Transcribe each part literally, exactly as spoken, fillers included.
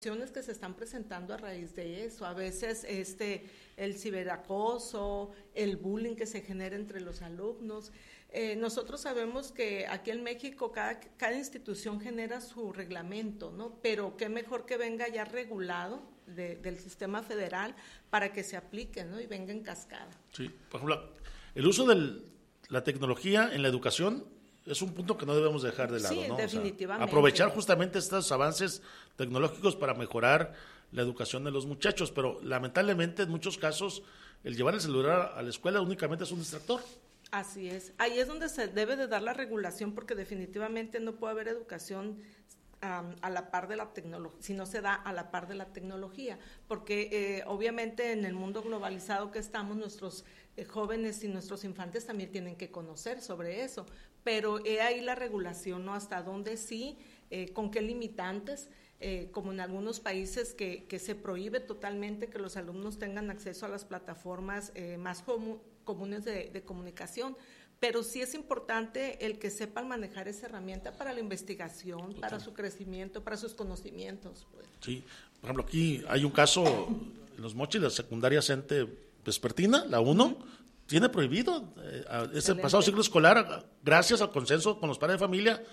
que se están presentando a raíz de eso, a veces este el ciberacoso, el bullying que se genera entre los alumnos. Eh, nosotros sabemos que aquí en México cada, cada institución genera su reglamento, ¿no? Pero qué mejor que venga ya regulado de, del sistema federal para que se aplique, ¿no? Y venga en cascada. Sí, por ejemplo, el uso de la tecnología en la educación es un punto que no debemos dejar de lado, sí, ¿no? definitivamente. O sea, aprovechar justamente estos avances tecnológicos para mejorar la educación de los muchachos, pero lamentablemente en muchos casos el llevar el celular a la escuela únicamente es un distractor. Así es, ahí es donde se debe de dar la regulación, porque definitivamente no puede haber educación um, a la par de la tecnología, si no se da a la par de la tecnología, porque eh, obviamente en el mundo globalizado que estamos, nuestros eh, jóvenes y nuestros infantes también tienen que conocer sobre eso, pero he ahí la regulación, ¿no? Hasta dónde sí, eh, con qué limitantes, eh, como en algunos países que, que se prohíbe totalmente que los alumnos tengan acceso a las plataformas eh, más comu- comunes de, de comunicación, pero sí es importante el que sepan manejar esa herramienta para la investigación, Total. para su crecimiento, para sus conocimientos. Pues. Sí, por ejemplo, aquí hay un caso en Los Mochis, la secundaria Cente Vespertina, la uno, uh-huh. tiene prohibido, eh, ese pasado ciclo escolar, gracias al consenso con los padres de familia,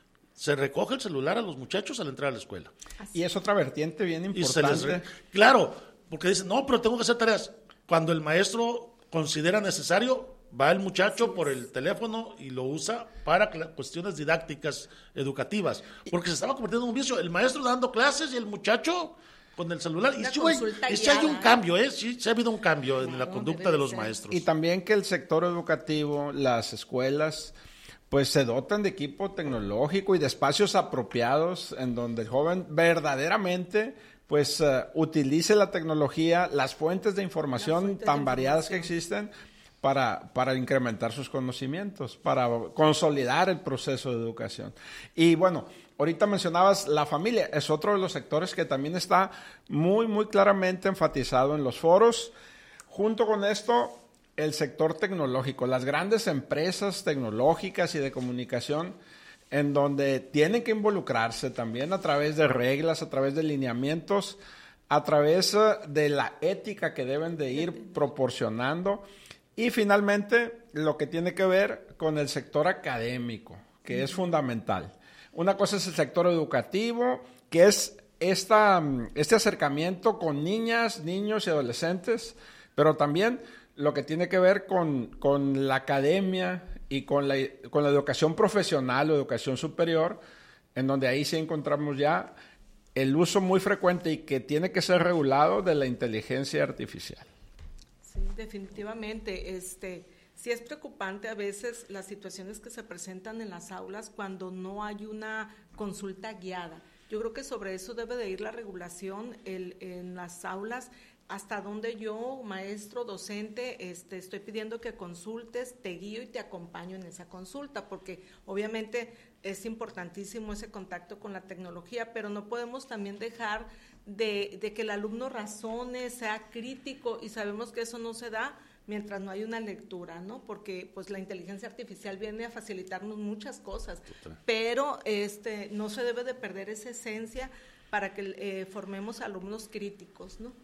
se recoge el celular a los muchachos al entrar a la escuela. Así. Y es otra vertiente bien importante. Re... Claro, porque dicen, no, pero tengo que hacer tareas. Cuando el maestro considera necesario, va el muchacho sí, por el teléfono y lo usa para cuestiones didácticas, educativas, porque se estaba convirtiendo en un vicio. El maestro dando clases y el muchacho con el celular. Y sí, güey, y sí hay un cambio, ¿eh? Sí, sí ha habido un cambio claro, en la conducta de los ser. maestros. Y también que el sector educativo, las escuelas, pues se dotan de equipo tecnológico y de espacios apropiados en donde el joven verdaderamente pues uh, utilice la tecnología, las fuentes de información fuentes tan de variadas información. que existen para, para incrementar sus conocimientos, para consolidar el proceso de educación. Y bueno, ahorita mencionabas la familia, es otro de los sectores que también está muy, muy claramente enfatizado en los foros. Junto con esto, el sector tecnológico, las grandes empresas tecnológicas y de comunicación, en donde tienen que involucrarse también a través de reglas, a través de lineamientos, a través de la ética que deben de ir proporcionando, y finalmente lo que tiene que ver con el sector académico, que es fundamental. Una cosa es el sector educativo, que es esta, este acercamiento con niñas, niños y adolescentes, pero también lo que tiene que ver con, con la academia y con la, con la educación profesional o educación superior, en donde ahí sí encontramos ya el uso muy frecuente y que tiene que ser regulado de la inteligencia artificial. Sí, definitivamente. Este, sí es preocupante a veces las situaciones que se presentan en las aulas cuando no hay una consulta guiada. Yo creo que sobre eso debe de ir la regulación el, en las aulas, hasta donde yo, maestro, docente, este, estoy pidiendo que consultes, te guío y te acompaño en esa consulta, porque obviamente es importantísimo ese contacto con la tecnología, pero no podemos también dejar de, de que el alumno razone, sea crítico, y sabemos que eso no se da mientras no hay una lectura, ¿no? Porque pues la inteligencia artificial viene a facilitarnos muchas cosas, Total. pero este, no se debe de perder esa esencia para que eh, formemos alumnos críticos, ¿no?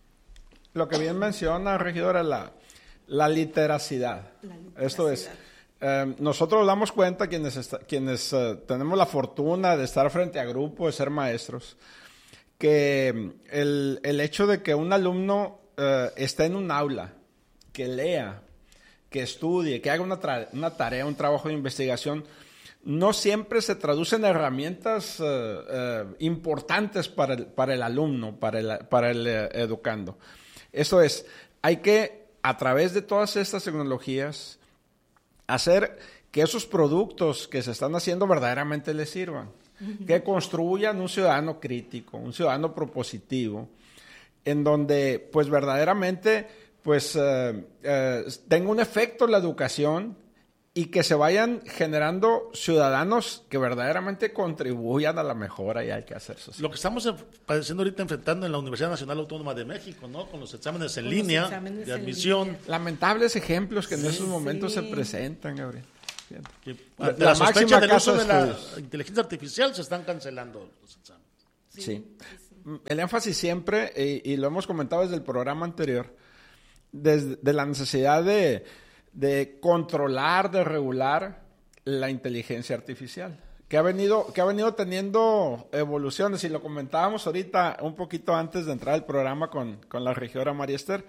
Lo que bien menciona, regidora, la, la literacidad. La literacidad. Esto es, eh, nosotros damos cuenta, quienes, está, quienes uh, tenemos la fortuna de estar frente a grupo, de ser maestros, que el, el hecho de que un alumno uh, esté en un aula, que lea, que estudie, que haga una, tra- una tarea, un trabajo de investigación, no siempre se traduce en herramientas uh, uh, importantes para el, para el alumno, para el, para el uh, educando. Eso es, hay que, a través de todas estas tecnologías, hacer que esos productos que se están haciendo verdaderamente les sirvan, uh-huh. que construyan un ciudadano crítico, un ciudadano propositivo, en donde pues verdaderamente pues uh, uh, tenga un efecto la educación y que se vayan generando ciudadanos que verdaderamente contribuyan a la mejora y al quehacer social. Lo que estamos padeciendo ahorita, enfrentando en la Universidad Nacional Autónoma de México, ¿no? Con los exámenes en con línea, exámenes de admisión. Línea. Lamentables ejemplos que sí, en esos momentos sí. se presentan, Gabriel. Que, la, la, la sospecha del uso de la inteligencia artificial se están cancelando los exámenes. Sí. sí. el énfasis siempre, y, y lo hemos comentado desde el programa anterior, desde de la necesidad de, de controlar, de regular la inteligencia artificial, que ha venido, que ha venido teniendo evoluciones, y lo comentábamos ahorita un poquito antes de entrar al programa con, con la regidora María Esther.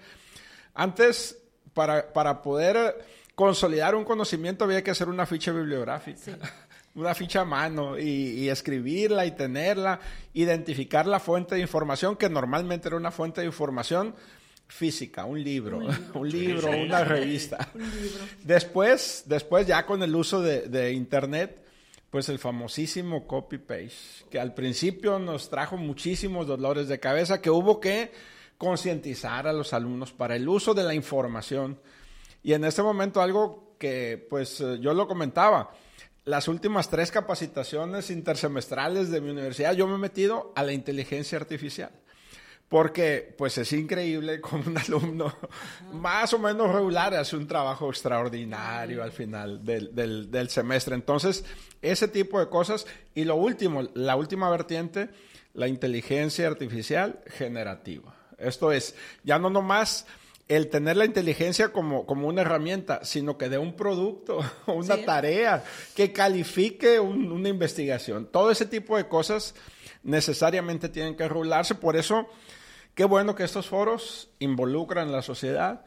Antes, para, para poder consolidar un conocimiento había que hacer una ficha bibliográfica. Sí. Una ficha a mano y, y escribirla y tenerla, identificar la fuente de información, que normalmente era una fuente de información física, un libro, un libro, un libro sí, una revista. Un libro. Después, después ya con el uso de, de Internet, pues el famosísimo copy-paste, que al principio nos trajo muchísimos dolores de cabeza, que hubo que concientizar a los alumnos para el uso de la información. Y en este momento algo que pues yo lo comentaba, las últimas tres capacitaciones intersemestrales de mi universidad, yo me he metido a la inteligencia artificial. Porque, pues, es increíble como un alumno uh-huh. más o menos regular hace un trabajo extraordinario uh-huh. al final del, del, del semestre. Entonces, ese tipo de cosas. Y lo último, la última vertiente, la inteligencia artificial generativa. Esto es, ya no nomás el tener la inteligencia como, como una herramienta, sino que dé un producto, una sí. tarea, que califique un, una investigación. Todo ese tipo de cosas necesariamente tienen que regularse. Por eso, qué bueno que estos foros involucran a la sociedad.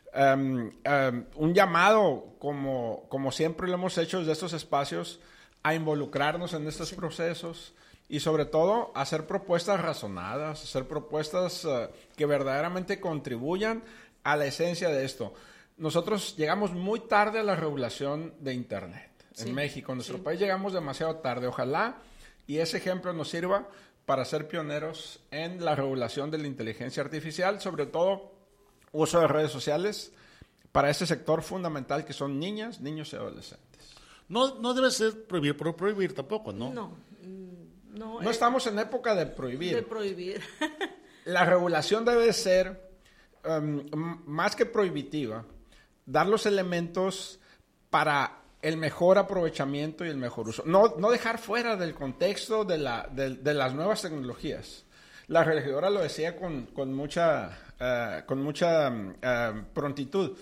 Um, um, un llamado, como, como siempre lo hemos hecho desde estos espacios, a involucrarnos en estos sí. procesos. Y sobre todo, hacer propuestas razonadas, hacer propuestas uh, que verdaderamente contribuyan a la esencia de esto. Nosotros llegamos muy tarde a la regulación de Internet sí, en México. En nuestro sí. país llegamos demasiado tarde. Ojalá y ese ejemplo nos sirva para ser pioneros en la regulación de la inteligencia artificial, sobre todo uso de redes sociales para este sector fundamental que son niñas, niños y adolescentes. No, no debe ser prohibir por prohibir tampoco, ¿no? No. No, no eh, estamos en época de prohibir. De prohibir. La regulación debe ser, um, más que prohibitiva, dar los elementos para el mejor aprovechamiento y el mejor uso. No, no dejar fuera del contexto de, la, de, de las nuevas tecnologías. La regidora lo decía con, con mucha, uh, con mucha uh, prontitud.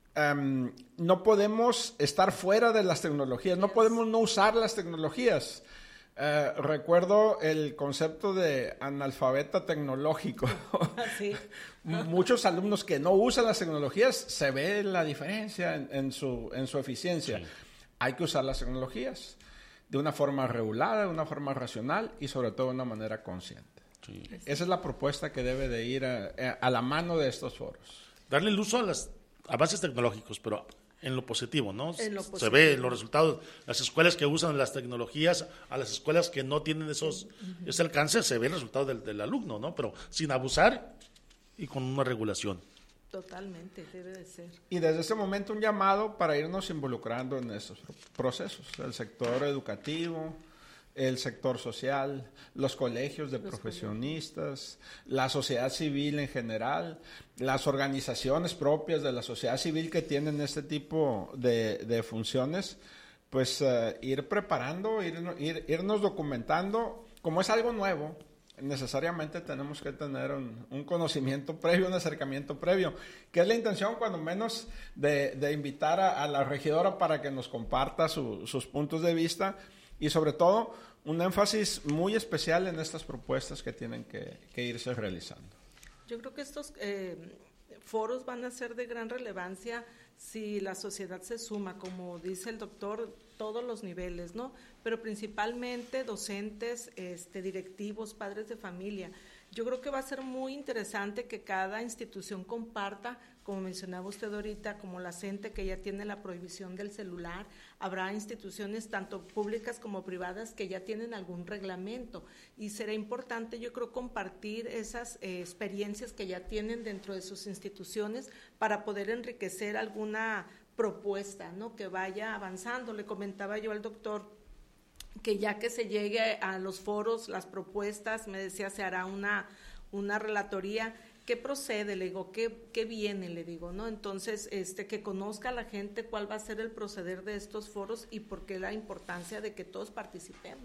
Um, no podemos estar fuera de las tecnologías, no podemos no usar las tecnologías. Uh, recuerdo el concepto de analfabeta tecnológico. Sí. Muchos alumnos que no usan las tecnologías, se ve la diferencia en, en, su, en su eficiencia. Sí. Hay que usar las tecnologías de una forma regulada, de una forma racional y sobre todo de una manera consciente. Sí. Esa es la propuesta que debe de ir a, a la mano de estos foros. Darle el uso a los avances tecnológicos, pero en lo positivo, ¿no? En lo positivo. Se ve los resultados, las escuelas que usan las tecnologías, a las escuelas que no tienen esos, uh-huh. ese alcance, se ve el resultado del, del alumno, ¿no? Pero sin abusar y con una regulación. Totalmente, debe de ser. Y desde ese momento un llamado para irnos involucrando en esos procesos, el sector educativo, el sector social, los colegios de los profesionistas, colegios. La sociedad civil en general, las organizaciones propias de la sociedad civil que tienen este tipo de, de funciones, pues uh, ir preparando, ir, ir, irnos documentando. Como es algo nuevo, necesariamente tenemos que tener un, un conocimiento previo, un acercamiento previo, que es la intención cuando menos de, de invitar a, a la regidora para que nos comparta su, sus puntos de vista. Y sobre todo, un énfasis muy especial en estas propuestas que tienen que, que irse realizando. Yo creo que estos eh, foros van a ser de gran relevancia si la sociedad se suma, como dice el doctor, todos los niveles, ¿no? Pero principalmente docentes, este, directivos, padres de familia. Yo creo que va a ser muy interesante que cada institución comparta, como mencionaba usted ahorita, como la CENTE, que ya tiene la prohibición del celular. Habrá instituciones tanto públicas como privadas que ya tienen algún reglamento y será importante, yo creo, compartir esas eh, experiencias que ya tienen dentro de sus instituciones para poder enriquecer alguna propuesta, ¿no?, que vaya avanzando. Le comentaba yo al doctor que ya que se llegue a los foros, las propuestas, me decía, se hará una, una relatoría. ¿Qué procede? Le digo, ¿qué, qué viene? Le digo, ¿no? Entonces, este, que conozca la gente cuál va a ser el proceder de estos foros y por qué la importancia de que todos participemos.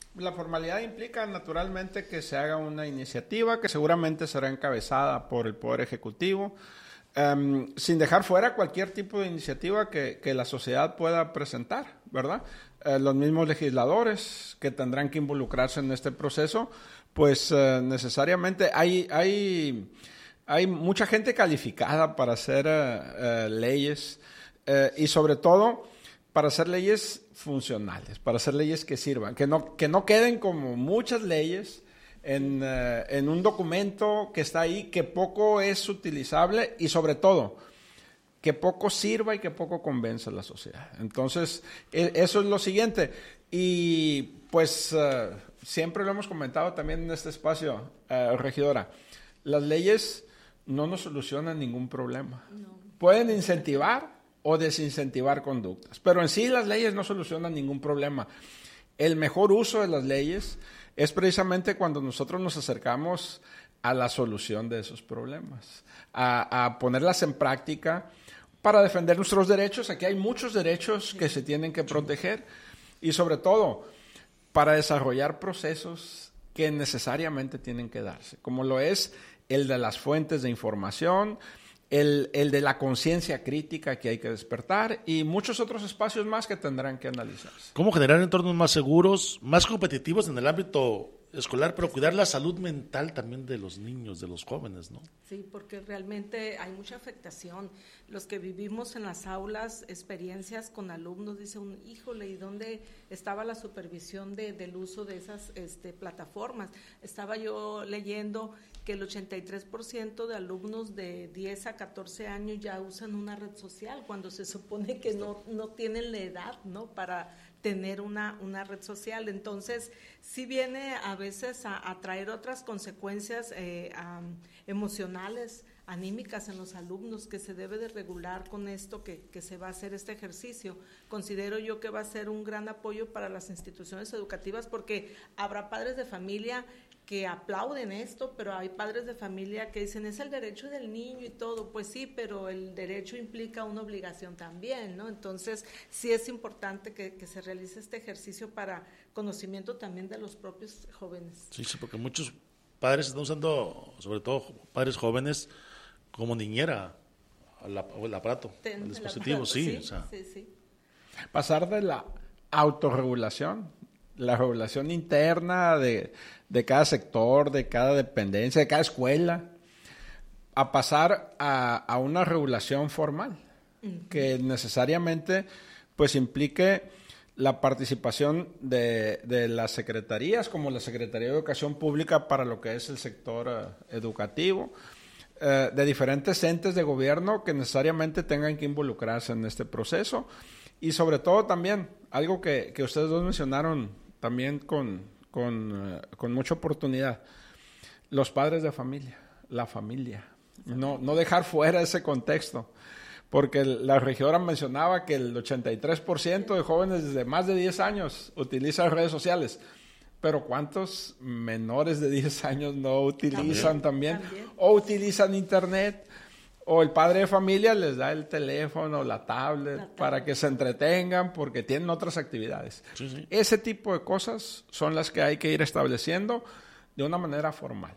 La formalidad implica naturalmente que se haga una iniciativa que seguramente será encabezada por el Poder Ejecutivo, um, sin dejar fuera cualquier tipo de iniciativa que, que la sociedad pueda presentar, ¿verdad? Uh, los mismos legisladores que tendrán que involucrarse en este proceso, pues uh, necesariamente hay, hay, hay mucha gente calificada para hacer uh, uh, leyes uh, y sobre todo para hacer leyes funcionales, para hacer leyes que sirvan, que no, que no queden como muchas leyes en, uh, en un documento que está ahí, que poco es utilizable y sobre todo, que poco sirva y que poco convence a la sociedad. Entonces, e- eso es lo siguiente. Y pues uh, siempre lo hemos comentado también en este espacio, uh, regidora, las leyes no nos solucionan ningún problema. No. Pueden incentivar o desincentivar conductas. Pero en sí las leyes no solucionan ningún problema. El mejor uso de las leyes es precisamente cuando nosotros nos acercamos a la solución de esos problemas, a, a ponerlas en práctica para defender nuestros derechos. Aquí hay muchos derechos que se tienen que proteger y sobre todo para desarrollar procesos que necesariamente tienen que darse, como lo es el de las fuentes de información, El, el de la conciencia crítica que hay que despertar y muchos otros espacios más que tendrán que analizarse. ¿Cómo generar entornos más seguros, más competitivos en el ámbito escolar, pero cuidar la salud mental también de los niños, de los jóvenes, ¿no? Sí, porque realmente hay mucha afectación. Los que vivimos en las aulas, experiencias con alumnos, dice un, híjole, ¿y dónde estaba la supervisión de, del uso de esas este, plataformas? Estaba yo leyendo que el ochenta y tres por ciento de alumnos de diez a catorce años ya usan una red social, cuando se supone que no, no tienen la edad, ¿no?, para tener una, una red social. Entonces, sí viene a veces a, a traer otras consecuencias eh, um, emocionales, anímicas en los alumnos, que se debe de regular con esto que, que se va a hacer este ejercicio. Considero yo que va a ser un gran apoyo para las instituciones educativas, porque habrá padres de familia que aplauden esto, pero hay padres de familia que dicen, es el derecho del niño y todo. Pues sí, pero el derecho implica una obligación también, ¿no? Entonces, sí es importante que, que se realice este ejercicio para conocimiento también de los propios jóvenes. Sí, sí, porque muchos padres están usando, sobre todo padres jóvenes, como niñera al, al aparato, Ten, al dispositivo, aparato, sí, sí, o sea. sí, sí. Pasar de la autorregulación, la regulación interna de, de cada sector, de cada dependencia, de cada escuela, a pasar a, a una regulación formal, uh-huh, que necesariamente pues implique la participación de, de las secretarías, como la Secretaría de Educación Pública para lo que es el sector uh, educativo, uh, de diferentes entes de gobierno que necesariamente tengan que involucrarse en este proceso, y sobre todo también, algo que, que ustedes dos mencionaron también con, con, uh, con mucha oportunidad, los padres de familia, la familia, no, no dejar fuera ese contexto, porque la regidora mencionaba que el ochenta y tres por ciento de jóvenes de más de diez años utilizan redes sociales, pero ¿cuántos menores de diez años no utilizan también? también? ¿También? O utilizan internet, o el padre de familia les da el teléfono, la tablet, la tablet, para que se entretengan porque tienen otras actividades. Sí, sí. Ese tipo de cosas son las que hay que ir estableciendo de una manera formal.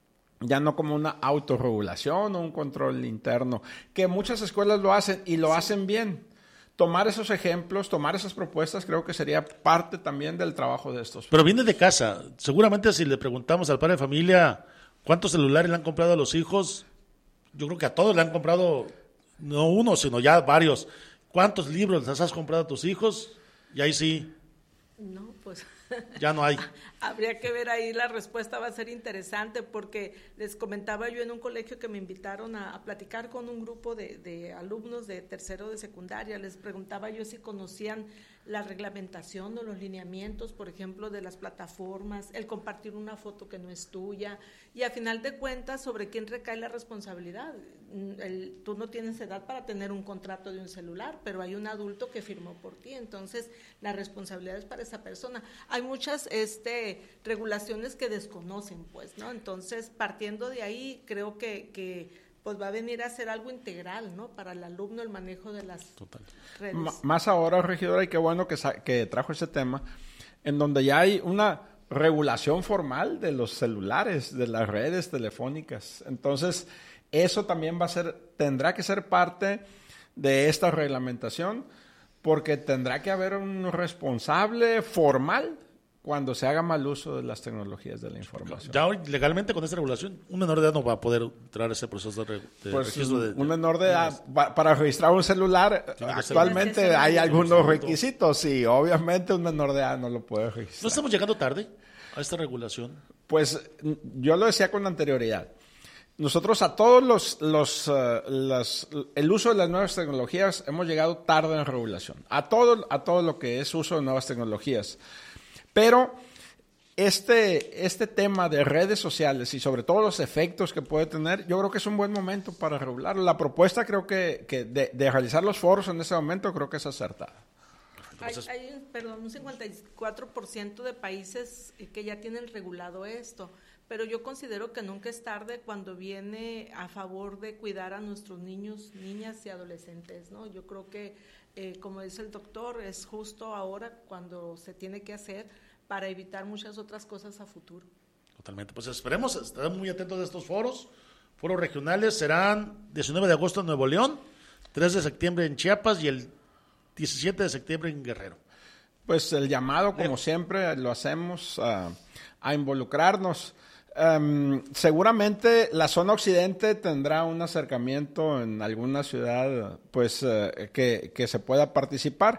Ya no como una autorregulación o un control interno, que muchas escuelas lo hacen y lo sí. hacen bien. Tomar esos ejemplos, tomar esas propuestas, creo que sería parte también del trabajo de estos. Pero viene de casa. Seguramente si le preguntamos al padre de familia cuántos celulares le han comprado a los hijos, yo creo que a todos le han comprado, no uno, sino ya varios. ¿Cuántos libros les has comprado a tus hijos? Y ahí sí. No, pues... Ya no hay. Habría que ver ahí, la respuesta va a ser interesante, porque les comentaba yo en un colegio que me invitaron a, a platicar con un grupo de, de alumnos de tercero de secundaria. Les preguntaba yo si conocían la reglamentación o los lineamientos, por ejemplo, de las plataformas, el compartir una foto que no es tuya, y a final de cuentas, ¿sobre quién recae la responsabilidad? El, tú no tienes edad para tener un contrato de un celular, pero hay un adulto que firmó por ti, entonces la responsabilidad es para esa persona. Hay muchas este, regulaciones que desconocen, pues, ¿no? Entonces, partiendo de ahí, creo que, que pues va a venir a ser algo integral, ¿no?, para el alumno, el manejo de las Total. redes. M- más ahora, regidora, y qué bueno que, sa- que trajo ese tema, en donde ya hay una regulación formal de los celulares, de las redes telefónicas. Entonces, eso también va a ser, tendrá que ser parte de esta reglamentación, porque tendrá que haber un responsable formal cuando se haga mal uso de las tecnologías de la información. Ya hoy, legalmente, con esta regulación, un menor de edad no va a poder entrar a ese proceso de, de pues, registro de... Un menor de edad, para registrar un celular, actualmente ser hay un algunos requisitos, y obviamente un menor de edad no lo puede registrar. ¿No estamos llegando tarde a esta regulación? Pues yo lo decía con anterioridad. Nosotros a todos los, los, uh, los, el uso de las nuevas tecnologías hemos llegado tarde en regulación. A todo, a todo lo que es uso de nuevas tecnologías. Pero este, este tema de redes sociales y sobre todo los efectos que puede tener, yo creo que es un buen momento para regularlo. La propuesta creo que, que de, de realizar los foros en ese momento creo que es acertada. Hay, hay perdón, un cincuenta y cuatro por ciento de países que ya tienen regulado esto, pero yo considero que nunca es tarde cuando viene a favor de cuidar a nuestros niños, niñas y adolescentes, ¿no? Yo creo que, eh, como dice el doctor, es justo ahora cuando se tiene que hacer para evitar muchas otras cosas a futuro. Totalmente. Pues esperemos, estaremos muy atentos de estos foros. Foros regionales serán diecinueve de agosto en Nuevo León, tres de septiembre en Chiapas y el diecisiete de septiembre en Guerrero. Pues el llamado, como siempre, lo hacemos a, a involucrarnos. Um, seguramente la zona occidente tendrá un acercamiento en alguna ciudad, pues uh, que, que se pueda participar,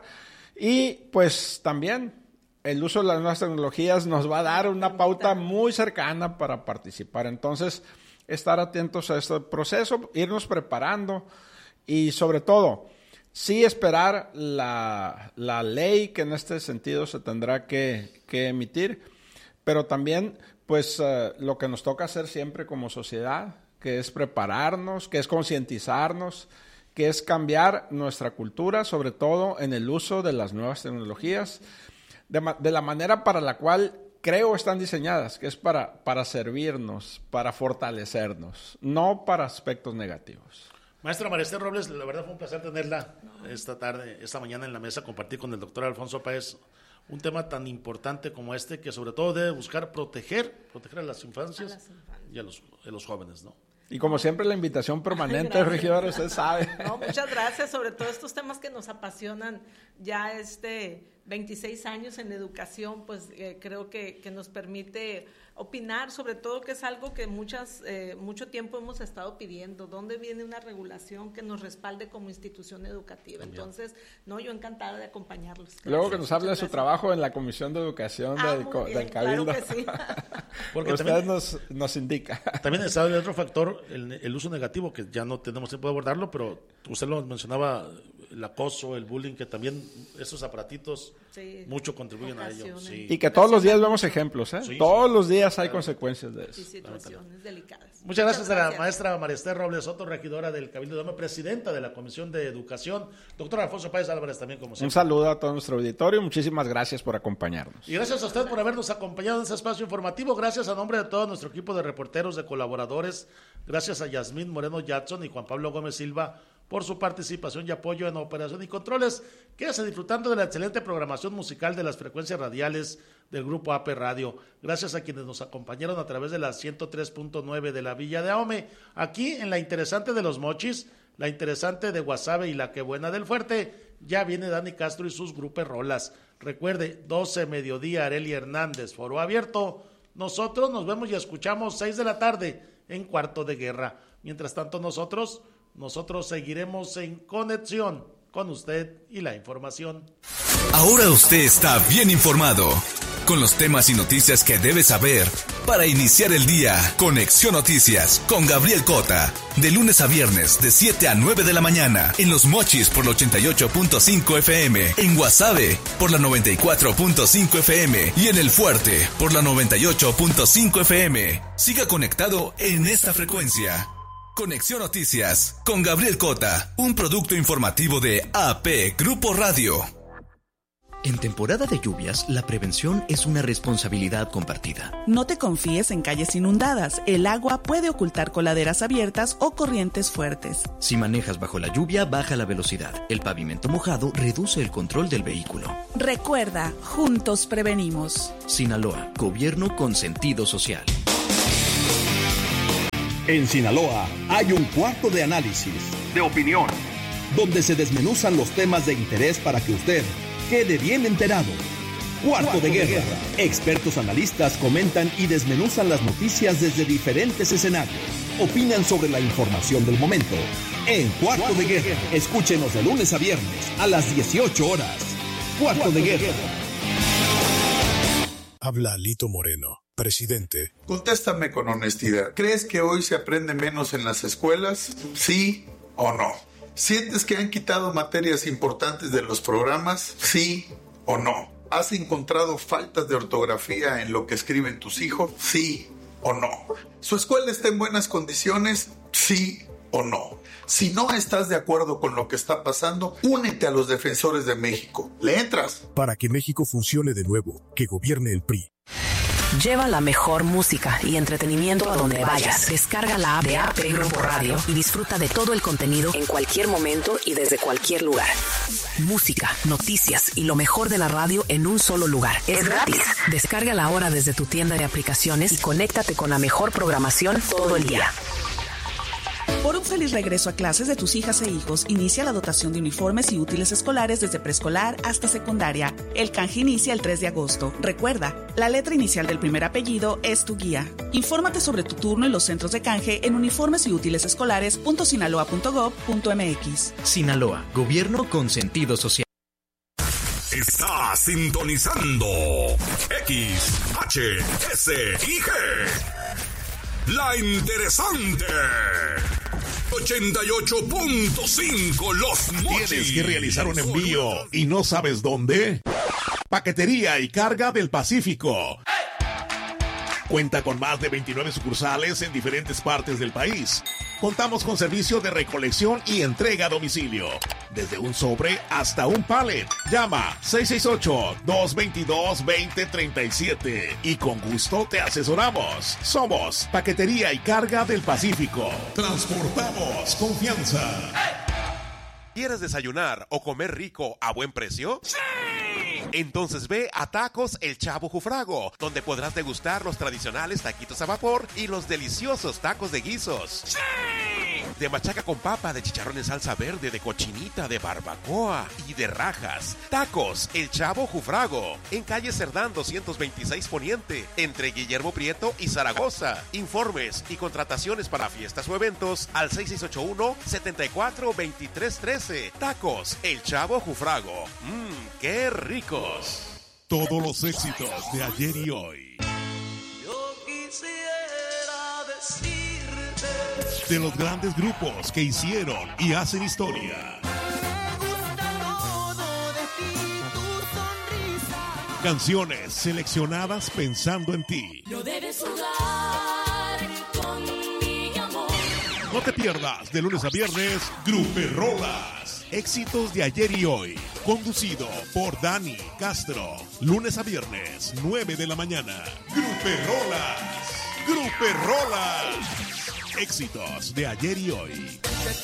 y pues también el uso de las nuevas tecnologías nos va a dar una pauta muy cercana para participar. Entonces, estar atentos a este proceso, irnos preparando y sobre todo, sí esperar la, la ley que en este sentido se tendrá que, que emitir, pero también pues uh, lo que nos toca hacer siempre como sociedad, que es prepararnos, que es concientizarnos, que es cambiar nuestra cultura, sobre todo en el uso de las nuevas tecnologías, de, ma- de la manera para la cual creo están diseñadas, que es para, para servirnos, para fortalecernos, no para aspectos negativos. Maestra María Esther Robles, la verdad fue un placer tenerla esta tarde, esta mañana en la mesa, compartir con el doctor Alfonso Páez un tema tan importante como este, que sobre todo debe buscar proteger, proteger a las infancias, a las infancias. y a los, a los jóvenes, ¿no? Y como siempre, la invitación permanente, regidora, usted sabe. No, muchas gracias, sobre todo estos temas que nos apasionan ya este veintiséis años en educación, pues eh, creo que, que nos permite opinar, sobre todo que es algo que muchas eh, mucho tiempo hemos estado pidiendo, ¿dónde viene una regulación que nos respalde como institución educativa? Entonces, no, yo encantada de acompañarlos. Gracias. Luego que nos hable de su gracias. trabajo en la Comisión de Educación ah, del, bien, del Cabildo. Claro que sí. Porque usted también, nos, nos indica. También está el otro factor, el, el uso negativo, que ya no tenemos tiempo de abordarlo, pero usted lo mencionaba, el acoso, el bullying, que también esos aparatitos sí, mucho contribuyen a ello. Sí. Y que todos los días vemos ejemplos, ¿eh? Sí, todos sí. los días hay claro. consecuencias de eso. Y situaciones delicadas. Muchas, Muchas gracias, gracias a la maestra María Esther Robles Soto, regidora del Cabildo de Dome, presidenta de la Comisión de Educación. Doctor Alfonso Páez Álvarez también, como siempre. Un saludo a todo nuestro auditorio, muchísimas gracias por acompañarnos. Y gracias a usted por habernos acompañado en este espacio informativo. Gracias a nombre de todo nuestro equipo de reporteros, de colaboradores. Gracias a Yasmín Moreno Jackson y Juan Pablo Gómez Silva por su participación y apoyo en operación y controles. Quédese disfrutando de la excelente programación musical de las frecuencias radiales del Grupo A P Radio. Gracias a quienes nos acompañaron a través de la ciento tres punto nueve de la Villa de Ahome, aquí en la interesante de Los Mochis, la interesante de Guasave y la que buena del Fuerte. Ya viene Dani Castro y sus grupos rolas. Recuerde, doce mediodía, Areli Hernández, foro abierto. Nosotros nos vemos y escuchamos seis de la tarde en Cuarto de Guerra. Mientras tanto, nosotros... Nosotros seguiremos en conexión con usted y la información. Ahora usted está bien informado con los temas y noticias que debe saber para iniciar el día. Conexión Noticias con Gabriel Cota. De lunes a viernes de siete a nueve de la mañana. En Los Mochis por la ochenta y ocho punto cinco F M. En Guasave por la noventa y cuatro punto cinco F M. Y en El Fuerte por la noventa y ocho punto cinco F M. Siga conectado en esta frecuencia. Conexión Noticias con Gabriel Cota, un producto informativo de A P Grupo Radio. En temporada de lluvias, la prevención es una responsabilidad compartida. No te confíes en calles inundadas. El agua puede ocultar coladeras abiertas o corrientes fuertes. Si manejas bajo la lluvia, baja la velocidad. El pavimento mojado reduce el control del vehículo. Recuerda, juntos prevenimos. Sinaloa, gobierno con sentido social. En Sinaloa hay un cuarto de análisis, de opinión, donde se desmenuzan los temas de interés para que usted quede bien enterado. Cuarto, Cuarto de, guerra. de Guerra. Expertos analistas comentan y desmenuzan las noticias desde diferentes escenarios. Opinan sobre la información del momento. En Cuarto, Cuarto de, Guerra. de Guerra. Escúchenos de lunes a viernes a las dieciocho horas. Cuarto, Cuarto de, de Guerra. Guerra. Habla Lito Moreno, presidente. Contéstame con honestidad. ¿Crees que hoy se aprende menos en las escuelas? ¿Sí o no? ¿Sientes que han quitado materias importantes de los programas? ¿Sí o no? ¿Has encontrado faltas de ortografía en lo que escriben tus hijos? ¿Sí o no? ¿Su escuela está en buenas condiciones? ¿Sí o no? Si no estás de acuerdo con lo que está pasando, únete a los defensores de México. ¿Le entras? Para que México funcione de nuevo, que gobierne el P R I. Lleva la mejor música y entretenimiento a donde vayas. Descarga la app de A P Grupo Radio y disfruta de todo el contenido en cualquier momento y desde cualquier lugar. Música, noticias y lo mejor de la radio en un solo lugar. Es gratis. Descárgala ahora desde tu tienda de aplicaciones y conéctate con la mejor programación todo el día. Por un feliz regreso a clases de tus hijas e hijos, inicia la dotación de uniformes y útiles escolares desde preescolar hasta secundaria. El canje inicia el tres de agosto. Recuerda, la letra inicial del primer apellido es tu guía. Infórmate sobre tu turno en los centros de canje en uniformes y útiles escolares punto sinaloa punto gob punto mx. Sinaloa, gobierno con sentido social. Está sintonizando X, H, S y G. La interesante ochenta y ocho punto cinco Los Mochis. ¿Tienes que realizar un envío y no sabes dónde? Paquetería y Carga del Pacífico. Cuenta con más de veintinueve sucursales en diferentes partes del país. Contamos con servicio de recolección y entrega a domicilio. Desde un sobre hasta un pallet. Llama seis seis ocho, dos dos dos, dos cero tres siete y con gusto te asesoramos. Somos Paquetería y Carga del Pacífico. Transportamos confianza. ¿Quieres desayunar o comer rico a buen precio? ¡Sí! Entonces ve a Tacos El Chavo Jufrago, donde podrás degustar los tradicionales taquitos a vapor y los deliciosos tacos de guisos. ¡Sí! De machaca con papa, de chicharrón en salsa verde, de cochinita, de barbacoa y de rajas. Tacos El Chavo Jufrago, en calle Cerdán doscientos veintiséis Poniente, entre Guillermo Prieto y Zaragoza. Informes y contrataciones para fiestas o eventos al seis seis ocho uno, siete cuatro, dos tres uno tres. Tacos El Chavo Jufrago. Mmm, qué ricos. Todos los éxitos de ayer y hoy. Yo quisiera decirte de los grandes grupos que hicieron y hacen historia. Me gusta todo de ti, tu sonrisa. Canciones seleccionadas pensando en ti. No debes jugar con mi amor. No te pierdas de lunes a viernes Gruperrolas. Éxitos de ayer y hoy. Conducido por Dani Castro. Lunes a viernes, nueve de la mañana. Gruperrolas. Gruperrolas. Éxitos de ayer y hoy.